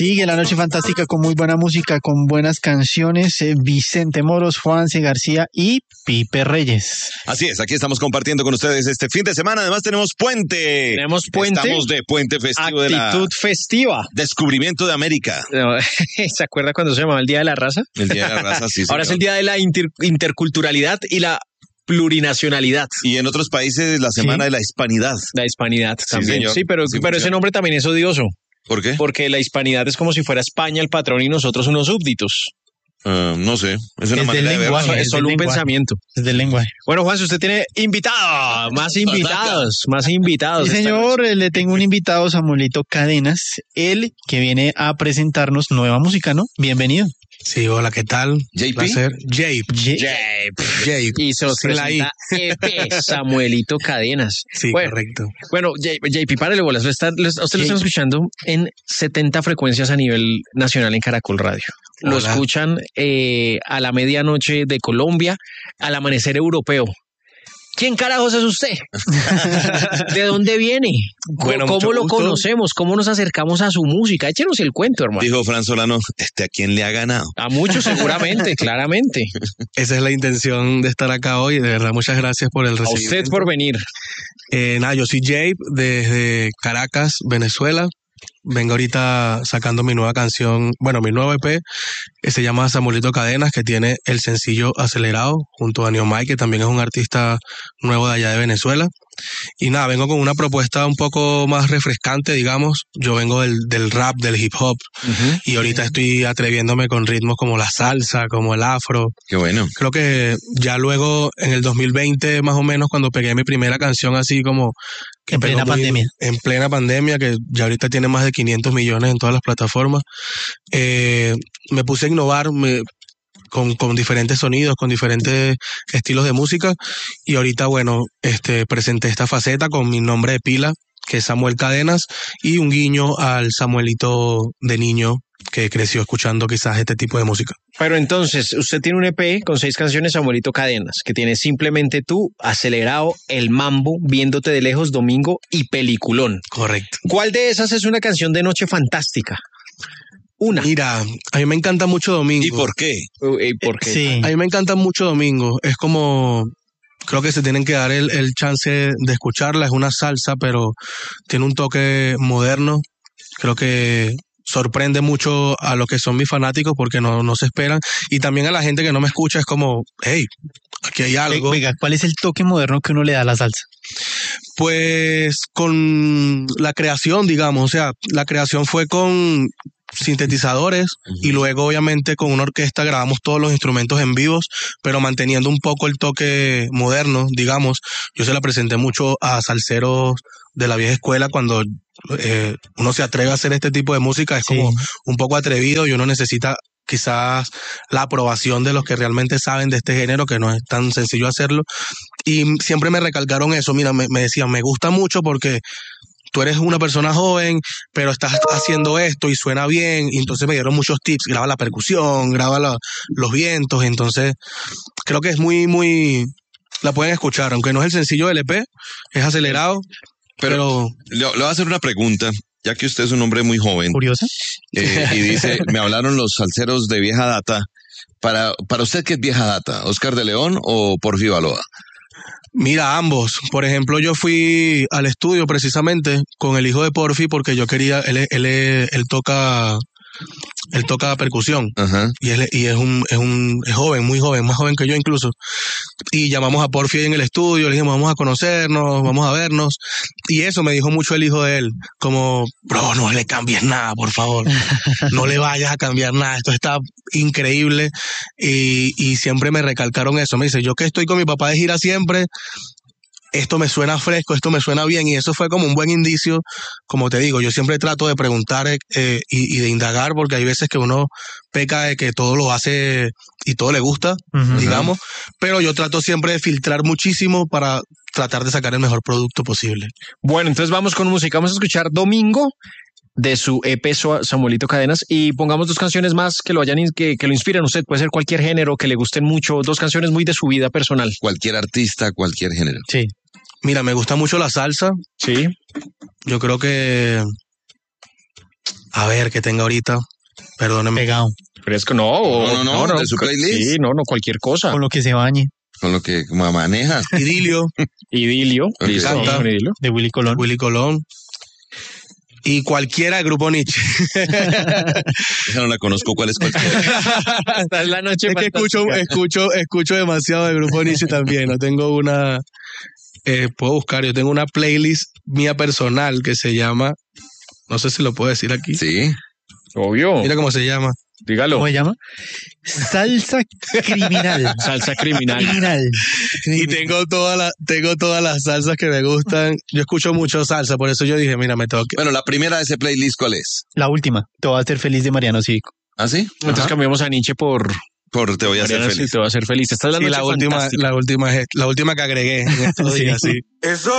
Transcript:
Sigue la noche fantástica con muy buena música, con buenas canciones. Vicente Moros, Juanse García y Pipe Reyes. Así es, aquí estamos compartiendo con ustedes este fin de semana. Además tenemos puente. Tenemos puente. Estamos de puente festivo. Actitud festiva. Descubrimiento de América. ¿Se acuerda cuando se llamaba el Día de la Raza? El Día de la Raza, sí. Ahora es el Día de la interculturalidad y la plurinacionalidad. Y en otros países la Semana de la Hispanidad. La hispanidad también. Señor. Sí, pero ese nombre también es odioso. ¿Por qué? Porque la hispanidad es como si fuera España el patrón y nosotros unos súbditos. No sé, es una manera de verlo. Es solo un pensamiento. Es del lenguaje. Bueno, Juan, si usted tiene más invitados. Sí, señor, le tengo un invitado, Samuelito Cadenas, él que viene a presentarnos nueva música, ¿no? Bienvenido. Sí, hola, ¿qué tal? JP. Placer. Jape. Y se nos presenta Samuelito Cadenas. Sí, bueno, correcto. Bueno, JP, párale bolas. Usted lo están escuchando en 70 frecuencias a nivel nacional en Caracol Radio. Lo escuchan a la medianoche de Colombia, al amanecer europeo. ¿Quién carajos es usted? ¿De dónde viene? Bueno, ¿Cómo lo gusto. conocemos? ¿Cómo nos acercamos a su música? Échenos el cuento, hermano. Dijo Fran Solano, ¿a quién le ha ganado? A muchos seguramente, claramente. Esa es la intención de estar acá hoy. De verdad, muchas gracias por el A recibimiento. usted por venir. Yo soy Jape desde Caracas, Venezuela. Vengo ahorita sacando mi nueva canción, mi nuevo EP, que se llama Samuelito Cadenas, que tiene el sencillo Acelerado, junto a Neomai, que también es un artista nuevo de allá de Venezuela. Y nada, vengo con una propuesta un poco más refrescante, digamos. Yo vengo del rap, del hip hop, y ahorita estoy atreviéndome con ritmos como la salsa, como el afro. Qué bueno. Creo que ya luego, en el 2020, más o menos, cuando pegué mi primera canción así como... En plena pandemia. En plena pandemia, que ya ahorita tiene más de 500 millones en todas las plataformas, me puse a innovar con diferentes sonidos, con diferentes estilos de música, y ahorita, presenté esta faceta con mi nombre de pila, que es Samuel Cadenas, y un guiño al Samuelito de niño que creció escuchando quizás este tipo de música. Pero entonces, usted tiene un EP con 6 canciones, Samuelito Cadenas, que tiene Simplemente Tú, Acelerado, El Mambo, Viéndote de Lejos, Domingo y Peliculón. Correcto. ¿Cuál de esas es una canción de noche fantástica? Una. Mira, a mí me encanta mucho Domingo. ¿Y por qué? ¿Por qué? Sí. A mí me encanta mucho Domingo. Es como... Creo que se tienen que dar el chance de escucharla. Es una salsa, pero tiene un toque moderno. Creo que sorprende mucho a lo que son mis fanáticos porque no se esperan. Y también a la gente que no me escucha es como, hey, aquí hay algo. Venga, ¿cuál es el toque moderno que uno le da a la salsa? Pues con la creación, digamos. O sea, la creación fue con sintetizadores y luego obviamente con una orquesta grabamos todos los instrumentos en vivos, pero manteniendo un poco el toque moderno, digamos. Yo se la presenté mucho a salseros de la vieja escuela cuando uno se atreve a hacer este tipo de música, es como un poco atrevido y uno necesita quizás la aprobación de los que realmente saben de este género, que no es tan sencillo hacerlo. Y siempre me recalcaron eso, mira, me decían, me gusta mucho porque tú eres una persona joven, pero estás haciendo esto y suena bien. Y entonces me dieron muchos tips. Graba la percusión, graba los vientos. Entonces, creo que es muy... La pueden escuchar, aunque no es el sencillo del EP, es Acelerado. Pero le voy a hacer una pregunta, ya que usted es un hombre muy joven. ¿Curiosa? Y dice, me hablaron los salseros de vieja data. Para usted, ¿qué es vieja data? ¿Oscar de León o Porfi Baloa? mira, ambos. Por ejemplo, yo fui al estudio precisamente con el hijo de Porfi porque yo quería, él toca percusión. Ajá. Y es joven, muy joven, más joven que yo incluso. Y llamamos a Porfi en el estudio, le dijimos, vamos a conocernos, vamos a vernos. Y eso me dijo mucho el hijo de él, como, bro, no le cambies nada, por favor. No le vayas a cambiar nada, esto está increíble. Y siempre me recalcaron eso. Me dice, yo que estoy con mi papá de gira siempre, esto me suena fresco, esto me suena bien, y eso fue como un buen indicio. Como te digo, yo siempre trato de preguntar y de indagar, porque hay veces que uno peca de que todo lo hace y todo le gusta, digamos, pero yo trato siempre de filtrar muchísimo para tratar de sacar el mejor producto posible. Bueno, entonces vamos con música, vamos a escuchar Domingo de su EP Samuelito Cadenas, y pongamos dos canciones más que lo inspiren. Usted puede ser cualquier género que le gusten mucho, dos canciones muy de su vida personal. Cualquier artista, cualquier género. Sí. Mira, me gusta mucho la salsa. Sí. Yo creo que A ver, ¿qué tengo ahorita? Perdónenme. Pegado, Fresco, no. No, de su playlist. Sí, no, cualquier cosa. con lo que se bañe, Con lo que manejas. Idilio, Idilio, Ok. listo, Canta. con Idilio. de Willy Colón. Willy Colón. Y cualquiera del grupo Nietzsche. Esa no la conozco. ¿Cuál es cualquiera? Esta es la noche Es que fantástica. escucho demasiado del grupo Nietzsche también. No tengo una. Puedo buscar. Yo tengo una playlist mía personal que se llama. No sé si lo puedo decir aquí. Sí. Obvio, Mira cómo se llama. dígalo. ¿Cómo se llama? Salsa criminal. Salsa criminal. Criminal. Y tengo todas las salsas que me gustan. Yo escucho mucho salsa, por eso yo dije, mira, me tengo que. Bueno, la primera de ese playlist, ¿cuál es? La última, Te va a hacer feliz de Mariano Cívico. ¿Ah, sí? Entonces cambiamos a Nietzsche por Te voy a hacer Mariana, sí, feliz. Te va a hacer feliz. Esta es la Sí, noche fantástica. la última que agregué en estos días, sí. Eso